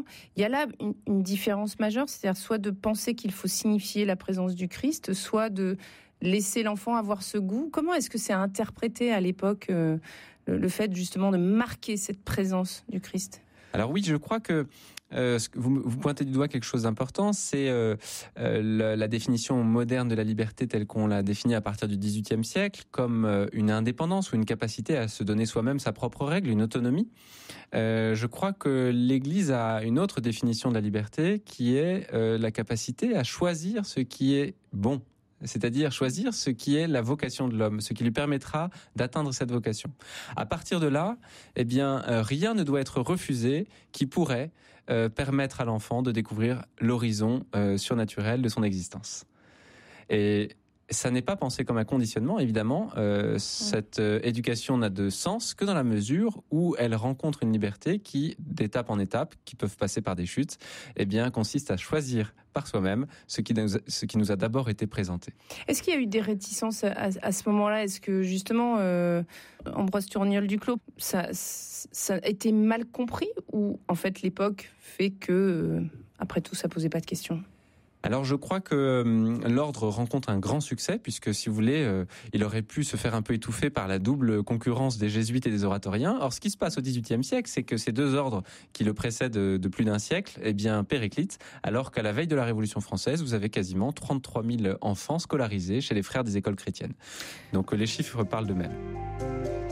Il y a là une différence majeure, c'est-à-dire soit de penser qu'il faut signifier la présence du Christ, soit de laisser l'enfant avoir ce goût. Comment est-ce que c'est interprété à l'époque, le fait justement de marquer cette présence du Christ ? Alors oui, je crois que vous pointez du doigt quelque chose d'important, c'est la définition moderne de la liberté telle qu'on l'a définie à partir du XVIIIe siècle comme une indépendance ou une capacité à se donner soi-même sa propre règle, une autonomie. Je crois que l'Église a une autre définition de la liberté qui est la capacité à choisir ce qui est bon. C'est-à-dire choisir ce qui est la vocation de l'homme, ce qui lui permettra d'atteindre cette vocation. À partir de là, rien ne doit être refusé qui pourrait permettre à l'enfant de découvrir l'horizon surnaturel de son existence. Et ça n'est pas pensé comme un conditionnement, évidemment. Cette éducation n'a de sens que dans la mesure où elle rencontre une liberté qui, d'étape en étape, qui peuvent passer par des chutes, consiste à choisir par soi-même ce qui nous a d'abord été présenté. Est-ce qu'il y a eu des réticences à ce moment-là ? Est-ce que justement, Ambroise Tourniol-Duclos, ça a été mal compris, ou en fait l'époque fait que, après tout, ça posait pas de questions ? Alors je crois que l'ordre rencontre un grand succès puisque, si vous voulez, il aurait pu se faire un peu étouffer par la double concurrence des jésuites et des oratoriens. Or, ce qui se passe au XVIIIe siècle, c'est que ces deux ordres qui le précèdent de plus d'un siècle, périclitent, alors qu'à la veille de la Révolution française, vous avez quasiment 33 000 enfants scolarisés chez les frères des écoles chrétiennes. Donc les chiffres parlent d'eux-mêmes.